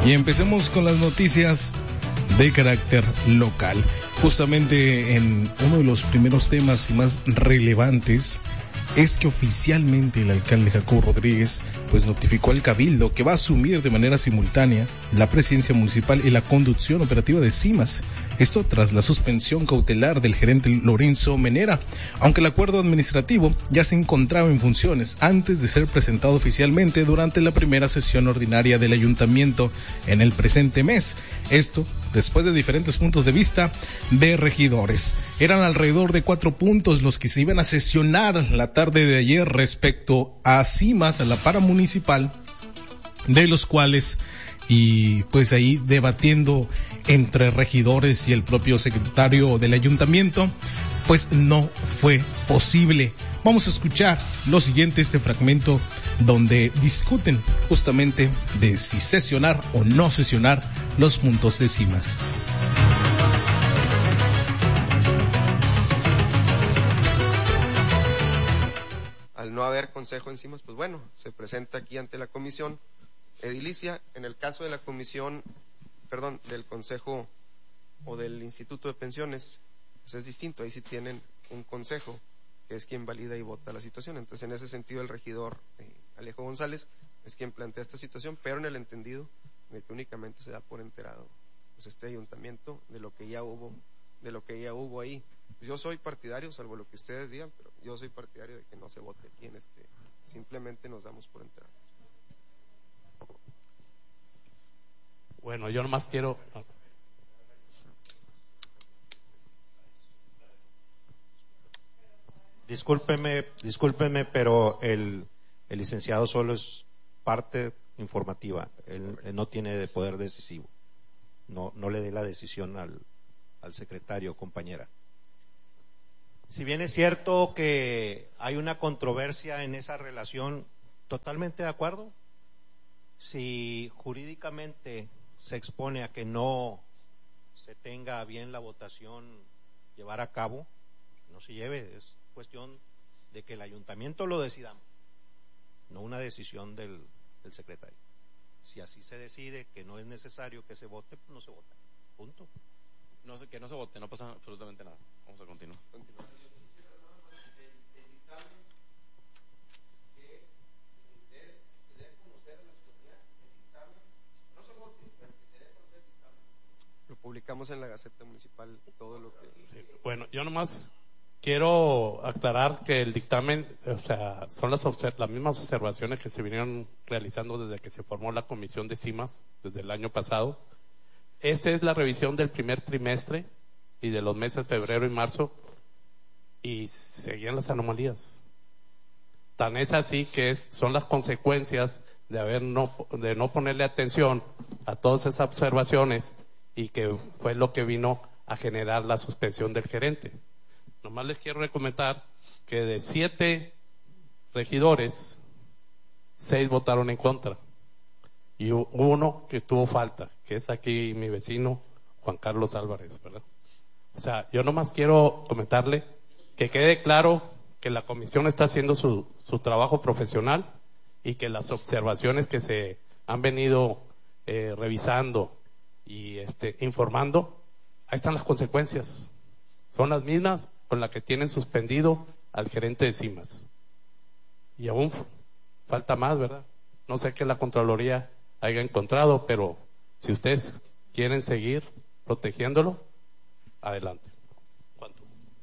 Y empecemos con las noticias de carácter local. Justamente en uno de los primeros temas y más relevantes es que oficialmente el alcalde Jacobo Rodríguez pues notificó al Cabildo que va a asumir de manera simultánea la presidencia municipal y la conducción operativa de CIMAS. Esto tras la suspensión cautelar del gerente Lorenzo Menera, aunque el acuerdo administrativo ya se encontraba en funciones antes de ser presentado oficialmente durante la primera sesión ordinaria del ayuntamiento en el presente mes. Esto después de diferentes puntos de vista de regidores. Eran alrededor de 4 puntos los que se iban a sesionar la tarde de ayer respecto a CIMAS, a la paramunicipal, de los cuales, y pues ahí debatiendo entre regidores y el propio secretario del ayuntamiento, pues no fue posible. Vamos a escuchar lo siguiente, este fragmento donde discuten justamente de si sesionar o no sesionar los puntos de CIMAS. Al no haber consejo en CIMAS, pues bueno, se presenta aquí ante la comisión edilicia. En el caso de la comisión, del consejo o del instituto de pensiones, pues es distinto. Ahí sí tienen un consejo que es quien valida y vota la situación. Entonces, en ese sentido, el regidor Alejo González es quien plantea esta situación, pero en el entendido de que únicamente se da por enterado pues este ayuntamiento de lo que ya hubo ahí. Yo soy partidario, salvo lo que ustedes digan, pero yo soy partidario de que no se vote aquí en simplemente nos damos por enterados. Bueno, yo nomás quiero... Discúlpeme, pero el licenciado solo es parte informativa. Él no tiene de poder decisivo. No le dé la decisión al secretario, compañera. Si bien es cierto que hay una controversia en esa relación, totalmente de acuerdo. Si jurídicamente se expone a que no se tenga bien la votación llevar a cabo, no se lleve. Es cuestión de que el ayuntamiento lo decidamos, no una decisión del secretario. Si así se decide que no es necesario que se vote, pues no se vota. Punto. No sé, que no se vote, no pasa absolutamente nada. Vamos a continuar. Lo publicamos en la Gaceta Municipal, todo lo que... Sí, bueno, yo nomás quiero aclarar que el dictamen, o sea, son las mismas observaciones que se vinieron realizando desde que se formó la comisión de CIMAS, desde el año pasado. Esta es la revisión del primer trimestre y de los meses febrero y marzo, y seguían las anomalías. Tan es así que son las consecuencias de no ponerle atención a todas esas observaciones, y que fue lo que vino a generar la suspensión del gerente. Nomás les quiero recomendar que de 7 regidores, 6 votaron en contra y uno que tuvo falta, que es aquí mi vecino Juan Carlos Álvarez, ¿verdad? O sea, yo nomás quiero comentarle que quede claro que la comisión está haciendo su trabajo profesional y que las observaciones que se han venido revisando y informando, ahí están las consecuencias. Son las mismas con las que tienen suspendido al gerente de CIMAS. Y aún falta más, ¿verdad? No sé qué la Contraloría haya encontrado, pero si ustedes quieren seguir protegiéndolo, adelante. ¿Cuánto?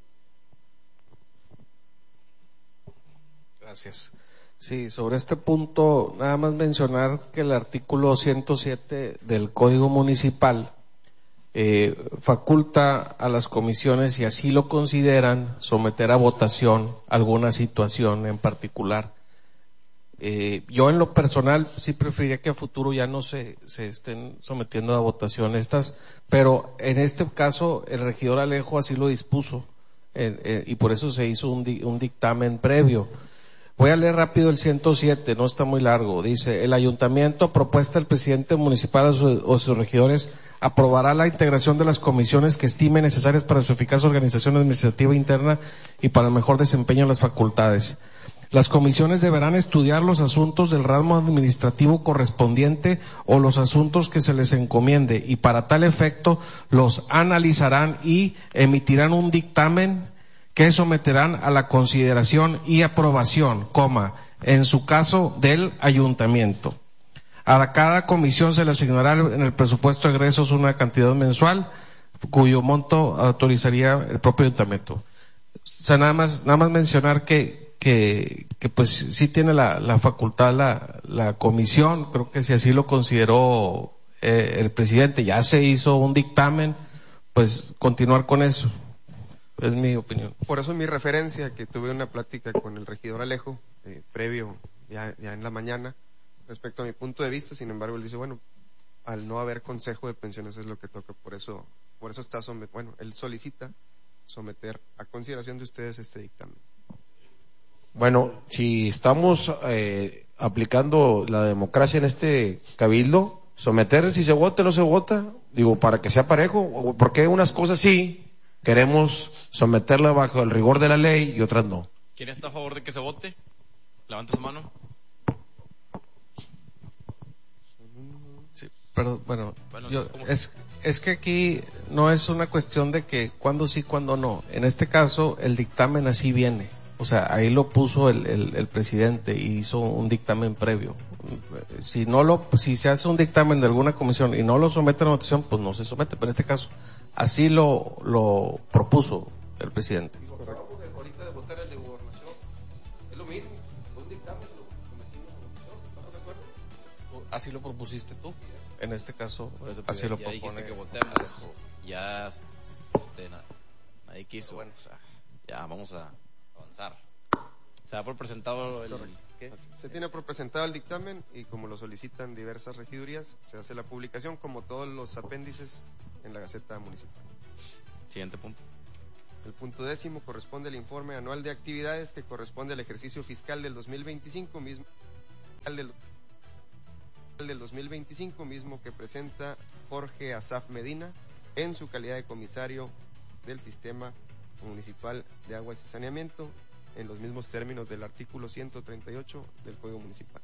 Gracias. Sí, sobre este punto, nada más mencionar que el artículo 107 del Código Municipal faculta a las comisiones, si así lo consideran, someter a votación alguna situación en particular. Yo en lo personal sí preferiría que a futuro ya no se estén sometiendo a votación estas, pero en este caso el regidor Alejo así lo dispuso y por eso se hizo un dictamen previo. Voy a leer rápido el 107, no está muy largo. Dice: el ayuntamiento, a propuesta del presidente municipal o sus regidores, aprobará la integración de las comisiones que estime necesarias para su eficaz organización administrativa interna y para el mejor desempeño de las facultades. Las comisiones deberán estudiar los asuntos del ramo administrativo correspondiente o los asuntos que se les encomiende y para tal efecto los analizarán y emitirán un dictamen que someterán a la consideración y aprobación, en su caso del ayuntamiento. A cada comisión se le asignará en el presupuesto de egresos una cantidad mensual cuyo monto autorizaría el propio ayuntamiento. O sea, nada más mencionar que pues sí tiene la facultad la comisión, creo que si así lo consideró el presidente, ya se hizo un dictamen, pues continuar con eso. Es mi opinión. Por eso mi referencia, que tuve una plática con el regidor Alejo, previo, ya en la mañana, respecto a mi punto de vista. Sin embargo, él dice, bueno, al no haber consejo de pensiones es lo que toca, por eso está él solicita someter a consideración de ustedes este dictamen. Bueno, si estamos aplicando la democracia en este cabildo, someter si se vota o no se vota, digo, para que sea parejo, porque unas cosas sí queremos someterla bajo el rigor de la ley y otras no. ¿Quién está a favor de que se vote? Levante su mano. Sí, pero bueno, entonces, es que aquí no es una cuestión de que cuándo sí, cuándo no. En este caso, el dictamen así viene. O sea, ahí lo puso el presidente y hizo un dictamen previo. Si se hace un dictamen de alguna comisión y no lo somete a la votación, pues no se somete. Pero en este caso, así lo propuso el presidente. Ahorita de votar el de gobernación, es lo mismo, un dictamen lo sometimos a votación, ¿estamos de acuerdo? Así lo propusiste tú. En este caso, por eso así lo ya propone. dijiste que votemos, ya nadie quiso. Bueno, o sea, ya vamos a avanzar. Se da por presentado ¿qué? Se tiene por presentado el dictamen y como lo solicitan diversas regidurías, se hace la publicación como todos los apéndices en la Gaceta Municipal. Siguiente punto. El punto 10 corresponde al informe anual de actividades que corresponde al ejercicio fiscal del 2025 mismo que presenta Jorge Asaf Medina en su calidad de comisario del Sistema Municipal de Aguas y Saneamiento, en los mismos términos del artículo 138 del Código Municipal.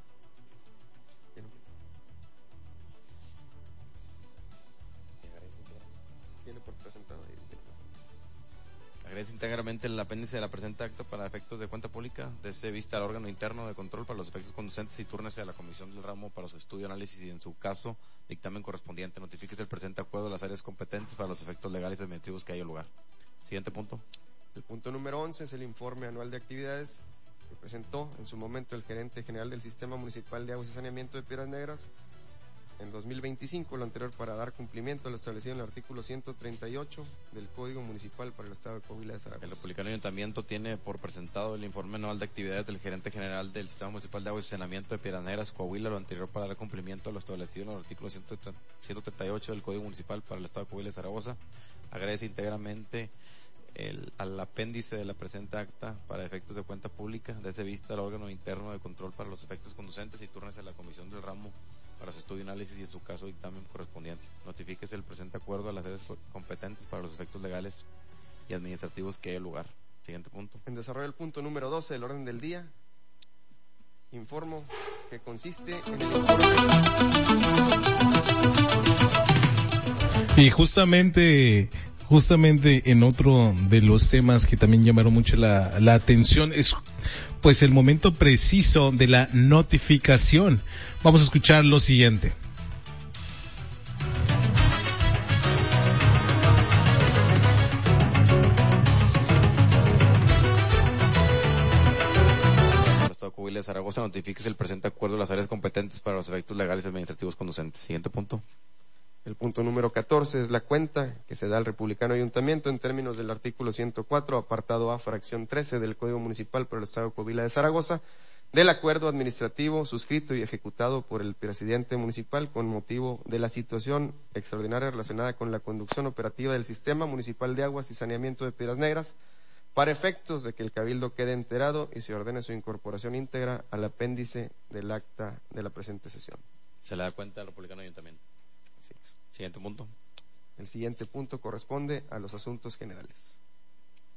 Tiene por presentado ahí. Agrega íntegramente el apéndice de la presente acta para efectos de cuenta pública, desde vista al órgano interno de control para los efectos conducentes y túrnese a la comisión del ramo para su estudio, análisis y en su caso dictamen correspondiente. Notifíquese el presente acuerdo a las áreas competentes para los efectos legales y administrativos que haya lugar. Siguiente punto. El punto número 11 es el informe anual de actividades que presentó en su momento el gerente general del Sistema Municipal de Aguas y Saneamiento de Piedras Negras en 2025, lo anterior para dar cumplimiento a lo establecido en el artículo 138 del Código Municipal para el Estado de Coahuila de Zaragoza. El republicano ayuntamiento tiene por presentado el informe anual de actividades del gerente general del Sistema Municipal de Aguas y Saneamiento de Piedras Negras, Coahuila, lo anterior para dar cumplimiento a lo establecido en el artículo 138 del Código Municipal para el Estado de Coahuila de Zaragoza. Agradece íntegramente al apéndice de la presente acta para efectos de cuenta pública, desde vista al órgano interno de control para los efectos conducentes y túrnese a la comisión del ramo para su estudio, análisis y en su caso dictamen correspondiente. Notifíquese el presente acuerdo a las sedes competentes para los efectos legales y administrativos que haya lugar. Siguiente punto. En desarrollo del punto número 12 del orden del día, informo que consiste en el informe. Y justamente en otro de los temas que también llamaron mucho la atención es pues el momento preciso de la notificación. Vamos a escuchar lo siguiente. El Estado de Coahuila de Zaragoza, notifíquese el presente acuerdo a las áreas competentes para los efectos legales y administrativos conducentes. Siguiente punto. El punto número 14 es la cuenta que se da al Republicano Ayuntamiento en términos del artículo 104, apartado A, fracción 13 del Código Municipal por el Estado de Coahuila de Zaragoza, del acuerdo administrativo suscrito y ejecutado por el presidente municipal con motivo de la situación extraordinaria relacionada con la conducción operativa del Sistema Municipal de Aguas y Saneamiento de Piedras Negras, para efectos de que el Cabildo quede enterado y se ordene su incorporación íntegra al apéndice del acta de la presente sesión. Se le da cuenta al Republicano Ayuntamiento. Así es. Siguiente punto. El siguiente punto corresponde a los asuntos generales.